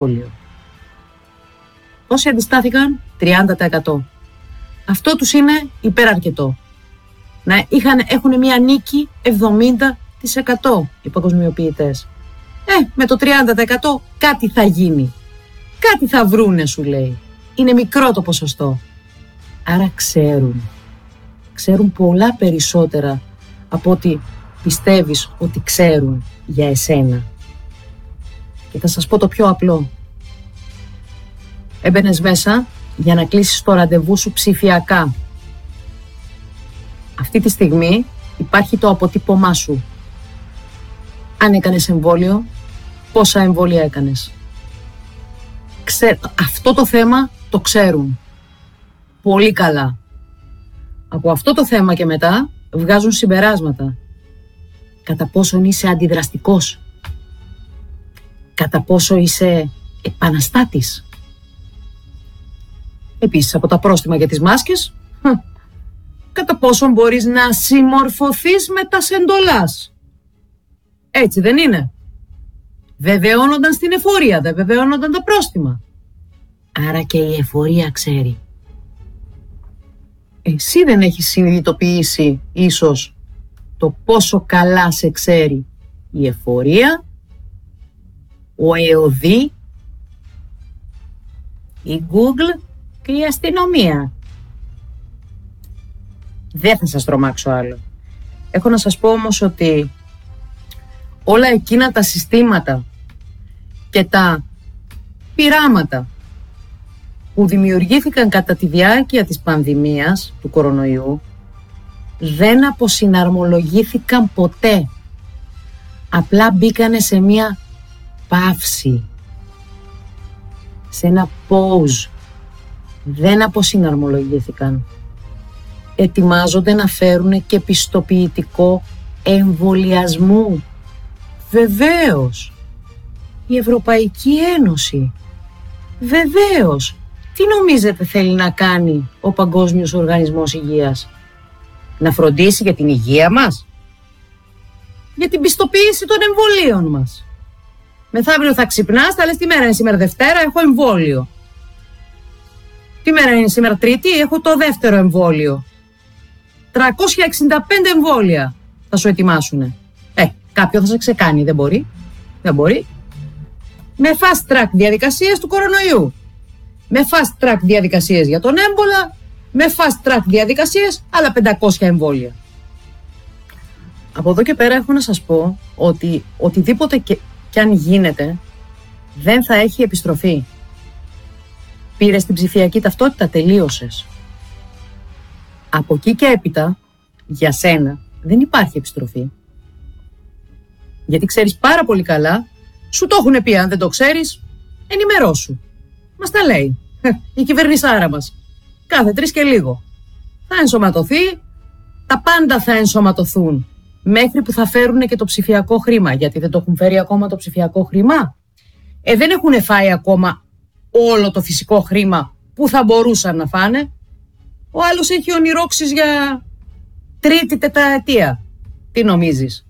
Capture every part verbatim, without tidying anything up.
εμβόλιο. Πόσοι αντιστάθηκαν? τριάντα τοις εκατό. Αυτό τους είναι υπεραρκετό. Να είχαν, έχουν μια νίκη εβδομήντα τοις εκατό οι παγκοσμιοποιητές. Ε, με το τριάντα τοις εκατό κάτι θα γίνει. Κάτι θα βρούνε, σου λέει. Είναι μικρό το ποσοστό. Άρα ξέρουν. Ξέρουν πολλά περισσότερα από ό,τι πιστεύεις ότι ξέρουν για εσένα. Και θα σας πω το πιο απλό. Έμπαινες μέσα για να κλείσεις το ραντεβού σου ψηφιακά. Αυτή τη στιγμή υπάρχει το αποτύπωμά σου. Αν έκανες εμβόλιο, πόσα εμβόλια έκανες. Ξέ... Αυτό το θέμα το ξέρουν. Πολύ καλά. Από αυτό το θέμα και μετά βγάζουν συμπεράσματα. Κατά πόσον είσαι αντιδραστικός. Κατά πόσο είσαι επαναστάτης. Επίσης από τα πρόστιμα για τις μάσκες, κατά πόσον μπορείς να συμμορφωθείς με τα σεντολάς. Έτσι δεν είναι? Βεβαιώνονταν στην εφορία, δεν βεβαιώνονταν τα πρόστιμα. Άρα και η εφορία ξέρει. Εσύ δεν έχεις συνειδητοποιήσει ίσως το πόσο καλά σε ξέρει η εφορία, ο ΕΟΔΗ, η Google και η αστυνομία. Δεν θα σας τρομάξω άλλο. Έχω να σας πω όμως ότι όλα εκείνα τα συστήματα και τα πειράματα που δημιουργήθηκαν κατά τη διάρκεια της πανδημίας του κορονοϊού δεν αποσυναρμολογήθηκαν ποτέ. Απλά μπήκανε σε μία παύση, σε ένα pause. Δεν αποσυναρμολογήθηκαν. Ετοιμάζονται να φέρουν και πιστοποιητικό εμβολιασμού. Βεβαίως. Η Ευρωπαϊκή Ένωση. Βεβαίως. Τι νομίζετε θέλει να κάνει ο Παγκόσμιος Οργανισμός Υγείας? Να φροντίσει για την υγεία μας? Για την πιστοποίηση των εμβολίων μας. Μεθαύριο θα ξυπνάς, θα λες τι μέρα είναι σήμερα? Δευτέρα, έχω εμβόλιο. Τι μέρα είναι σήμερα? Τρίτη, έχω το δεύτερο εμβόλιο. τριακόσια εξήντα πέντε εμβόλια θα σου ετοιμάσουνε. Ε, κάποιο θα σε ξεκάνει, δεν μπορεί. Δεν μπορεί. Με fast track διαδικασίες του κορονοϊού. Με fast track διαδικασίες για τον έμπολα. Με fast track διαδικασίες άλλα πεντακόσια εμβόλια. Από εδώ και πέρα έχω να σας πω ότι οτιδήποτε και, και αν γίνεται δεν θα έχει επιστροφή. Πήρες την ψηφιακή ταυτότητα, τελείωσες. Από εκεί και έπειτα, για σένα, δεν υπάρχει επιστροφή. Γιατί ξέρεις πάρα πολύ καλά, σου το έχουν πει, αν δεν το ξέρεις, ενημερώσου. Μας τα λέει η κυβερνησάρα μας. Κάθε τρεις και λίγο. Θα ενσωματωθεί, τα πάντα θα ενσωματωθούν. Μέχρι που θα φέρουν και το ψηφιακό χρήμα. Γιατί δεν το έχουν φέρει ακόμα το ψηφιακό χρήμα. Ε, δεν έχουν φάει ακόμα όλο το φυσικό χρήμα που θα μπορούσαν να φάνε. Ο άλλος έχει ονειρόξεις για τρίτη τετραετία. Τι νομίζεις?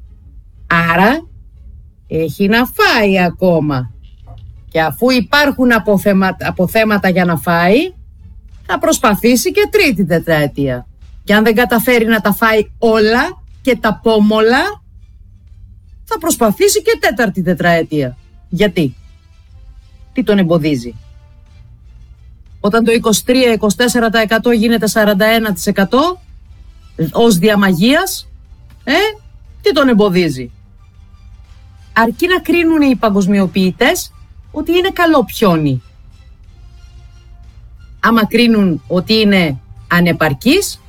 Άρα έχει να φάει ακόμα. Και αφού υπάρχουν αποθέματα, αποθέματα για να φάει, θα προσπαθήσει και τρίτη τετραετία. Και αν δεν καταφέρει να τα φάει όλα και τα πόμολα, θα προσπαθήσει και τέταρτη τετραετία. Γιατί? Τι τον εμποδίζει? Όταν το είκοσι τρία με είκοσι τέσσερα τοις εκατό γίνεται σαράντα ένα τοις εκατό ως διαμαγείας, ε, τι τον εμποδίζει? Αρκεί να κρίνουν οι παγκοσμιοποιητές ότι είναι καλό πιόνι. Άμα κρίνουν ότι είναι ανεπαρκής,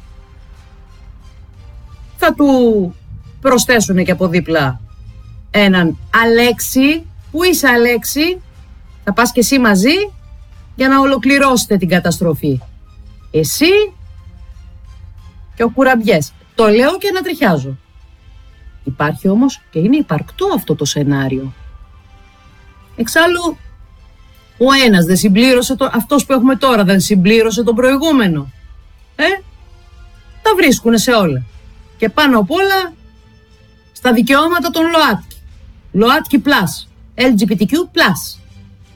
θα του προσθέσουν και από δίπλα έναν Αλέξη. Πού είσαι, Αλέξη? Θα πας και εσύ μαζί για να ολοκληρώσετε την καταστροφή. Εσύ και ο Κουραμπιές. Το λέω και να τριχιάζω. Υπάρχει όμως και είναι υπαρκτό αυτό το σενάριο. Εξάλλου, ο ένας δεν συμπλήρωσε, το, αυτός που έχουμε τώρα δεν συμπλήρωσε τον προηγούμενο. Ε, τα βρίσκουνε σε όλα. Και πάνω απ' όλα στα δικαιώματα των ΛΟΑΤΚΙ. ΛΟΑΤΚΙ Plus, ελ τζι μπι τι κιου Plus.